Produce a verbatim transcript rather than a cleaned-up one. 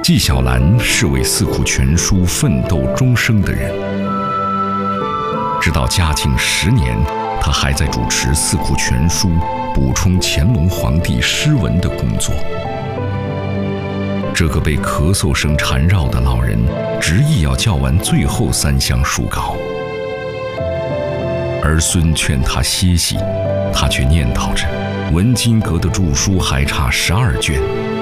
纪晓岚是为《四库全书》奋斗终生的人，直到嘉靖十年，他还在主持《四库全书》补充乾隆皇帝诗文的工作。这个被咳嗽声缠绕的老人，执意要叫完最后三项书稿。儿孙劝他歇息，他却念叨着：文津阁的著书还差十二卷，